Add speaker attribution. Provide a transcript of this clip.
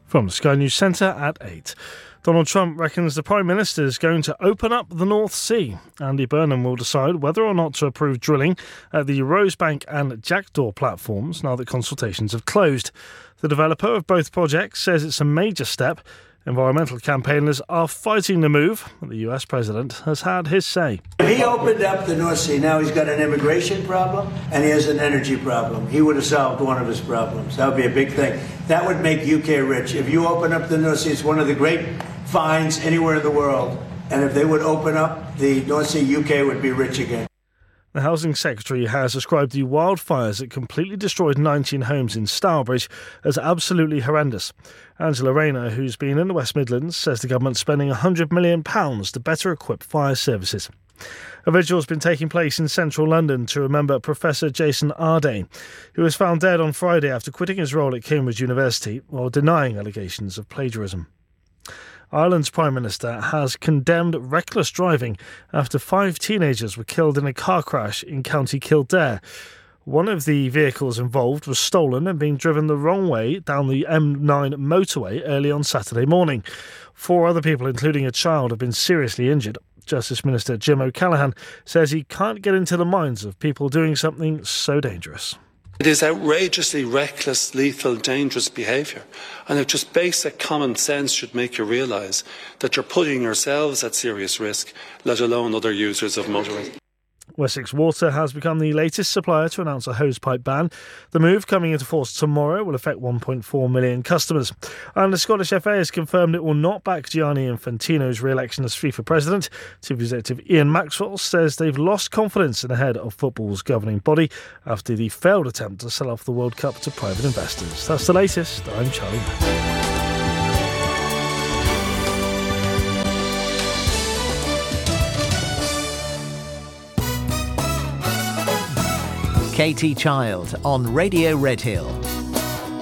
Speaker 1: From the Sky News Centre at 8. Donald Trump reckons the Prime Minister is going to open up the North Sea. Andy Burnham will decide whether or not to approve drilling at the Rosebank and Jackdaw platforms now that consultations have closed. The developer of both projects says it's a major step. Environmental campaigners are fighting the move. The US President has had his say.
Speaker 2: If he opened up the North Sea, now he's got an immigration problem and he has an energy problem. He would have solved one of his problems. That would be a big thing. That would make UK rich. If you open up the North Sea, it's one of the great finds anywhere in the world. And if they would open up the North Sea, UK would be rich again.
Speaker 1: The Housing Secretary has described the wildfires that completely destroyed 19 homes in Stourbridge as absolutely horrendous. Angela Rayner, who's been in the West Midlands, says the government's spending £100 million to better equip fire services. A vigil has been taking place in central London to remember Professor Jason Ardane, who was found dead on Friday after quitting his role at Cambridge University while denying allegations of plagiarism. Ireland's Prime Minister has condemned reckless driving after 5 teenagers were killed in a car crash in County Kildare. One of the vehicles involved was stolen and being driven the wrong way down the M9 motorway early on Saturday morning. 4 other people, including a child, have been seriously injured. Justice Minister Jim O'Callaghan says he can't get into the minds of people doing something so dangerous.
Speaker 3: It is outrageously reckless, lethal, dangerous behaviour. And if just basic common sense should make you realise that you're putting yourselves at serious risk, let alone other users of motorway.
Speaker 1: Wessex Water has become the latest supplier to announce a hosepipe ban. The move, coming into force tomorrow, will affect 1.4 million customers. And the Scottish FA has confirmed it will not back Gianni Infantino's re-election as FIFA president. Chief Executive Ian Maxwell says they've lost confidence in the head of football's governing body after the failed attempt to sell off the World Cup to private investors. That's the latest. I'm Charlie Mack.
Speaker 4: Katie Child on Radio Redhill.